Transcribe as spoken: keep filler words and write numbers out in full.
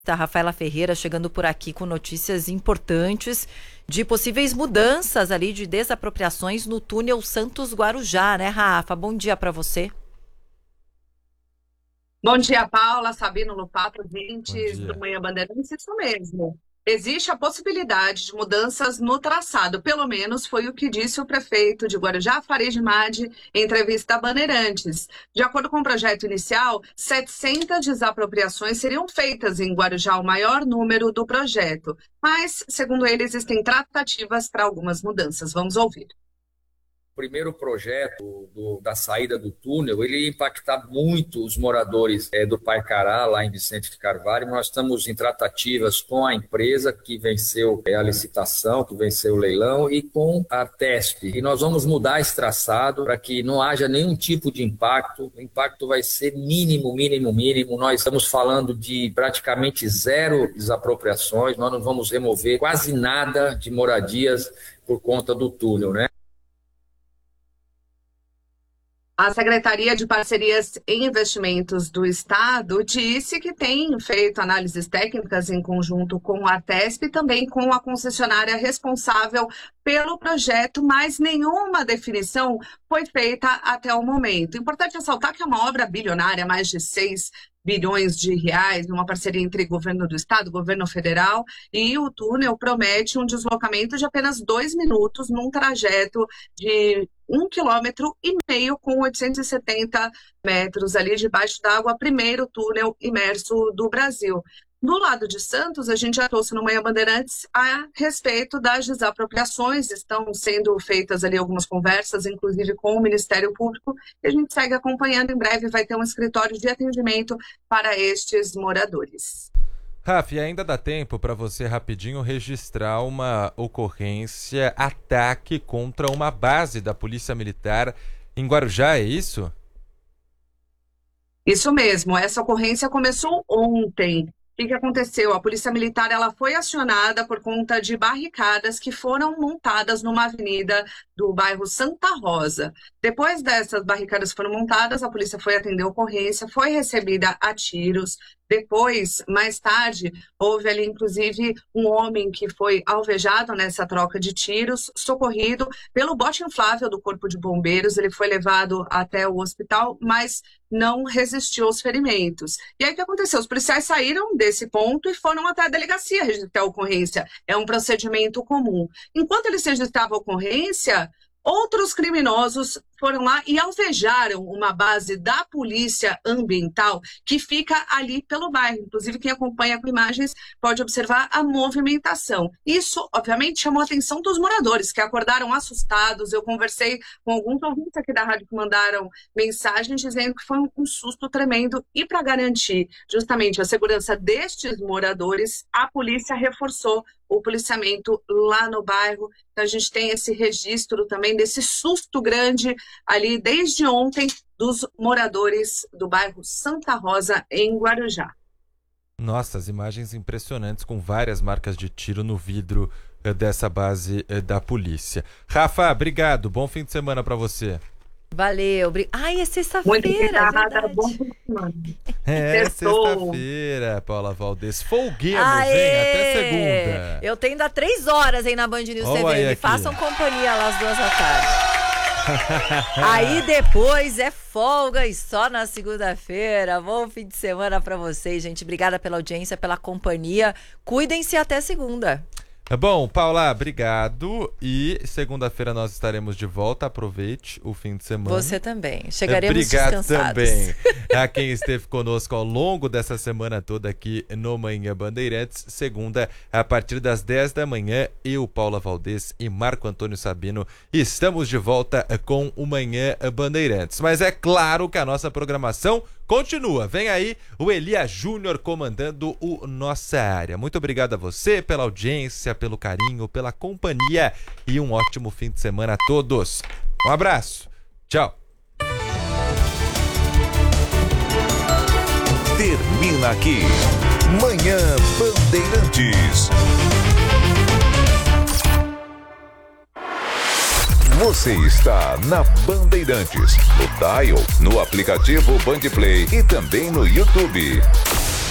A Rafaela Ferreira chegando por aqui com notícias importantes de possíveis mudanças ali de desapropriações no túnel Santos-Guarujá, né, Rafa? Bom dia para você. Bom dia, Paula, Sabino, Lupato, ouvintes do Manhã Bandeirantes, isso mesmo. Existe a possibilidade de mudanças no traçado, pelo menos foi o que disse o prefeito de Guarujá, Farid Madi, em entrevista a Bandeirantes. De acordo com o projeto inicial, setecentas desapropriações seriam feitas em Guarujá, o maior número do projeto. Mas, segundo ele, existem tratativas para algumas mudanças. Vamos ouvir. O primeiro projeto do, da saída do túnel, ele ia impactar muito os moradores é, do Paicará, lá em Vicente de Carvalho. Nós estamos em tratativas com a empresa que venceu é, a licitação, que venceu o leilão, e com a Tesp. E nós vamos mudar esse traçado para que não haja nenhum tipo de impacto. O impacto vai ser mínimo, mínimo, mínimo. Nós estamos falando de praticamente zero desapropriações. Nós não vamos remover quase nada de moradias por conta do túnel, né? A Secretaria de Parcerias e Investimentos do Estado disse que tem feito análises técnicas em conjunto com a Tesp e também com a concessionária responsável pelo projeto, mas nenhuma definição foi feita até o momento. Importante ressaltar que é uma obra bilionária, mais de seis bilhões de reais, numa parceria entre governo do estado, governo federal, e o túnel promete um deslocamento de apenas dois minutos num trajeto de um quilômetro e meio com oitocentos e setenta metros ali debaixo d'água, primeiro túnel imerso do Brasil. Do lado de Santos, a gente já trouxe no Manhã Bandeirantes a respeito das desapropriações. Estão sendo feitas ali algumas conversas, inclusive com o Ministério Público, e a gente segue acompanhando. Em breve vai ter um escritório de atendimento para estes moradores. Rafa, e ainda dá tempo para você rapidinho registrar uma ocorrência, ataque contra uma base da Polícia Militar em Guarujá, é isso? Isso mesmo, essa ocorrência começou ontem. O que aconteceu? A Polícia Militar ela foi acionada por conta de barricadas que foram montadas numa avenida do bairro Santa Rosa. Depois dessas barricadas foram montadas, a polícia foi atender a ocorrência, foi recebida a tiros. Depois, mais tarde, houve ali, inclusive, um homem que foi alvejado nessa troca de tiros, socorrido pelo bote inflável do Corpo de Bombeiros. Ele foi levado até o hospital, mas não resistiu aos ferimentos. E aí o que aconteceu? Os policiais saíram desse ponto e foram até a delegacia registrar a ocorrência. É um procedimento comum. Enquanto eles registravam a ocorrência, outros criminosos foram lá e alvejaram uma base da Polícia Ambiental que fica ali pelo bairro. Inclusive, quem acompanha com imagens pode observar a movimentação. Isso, obviamente, chamou a atenção dos moradores, que acordaram assustados. Eu conversei com alguns ouvintes aqui da rádio que mandaram mensagens dizendo que foi um susto tremendo. E para garantir justamente a segurança destes moradores, a polícia reforçou o policiamento lá no bairro. Então, a gente tem esse registro também desse susto grande ali desde ontem dos moradores do bairro Santa Rosa, em Guarujá. Nossa, as imagens impressionantes com várias marcas de tiro no vidro eh, dessa base eh, da polícia. Rafa, obrigado. Bom fim de semana para você. Valeu. Ai, é sexta-feira, é bom fim de semana. É, sexta-feira, Paula Valdez. Folguemos, Aê! hein? Até segunda. Eu tenho ainda três horas aí na Band News Olha T V. Me aqui. façam companhia lá às duas da tarde. Aí depois é folga e só na segunda-feira. Bom fim de semana pra vocês, gente. Obrigada pela audiência, pela companhia. Cuidem-se até segunda. Bom, Paula, obrigado. E segunda-feira nós estaremos de volta. Aproveite o fim de semana. Você também. Chegaremos obrigado descansados. também a quem esteve conosco ao longo dessa semana toda aqui no Manhã Bandeirantes. Segunda, a partir das dez da manhã, eu, Paula Valdez e Marco Antônio Sabino estamos de volta com o Manhã Bandeirantes. Mas é claro que a nossa programação continua. Vem aí o Elia Júnior comandando o Nossa Área. Muito obrigado a você pela audiência, pelo carinho, pela companhia e um ótimo fim de semana a todos. Um abraço. Tchau. Termina aqui Manhã Bandeirantes. Você está na Bandeirantes, no Dial, no aplicativo Bandplay e também no YouTube.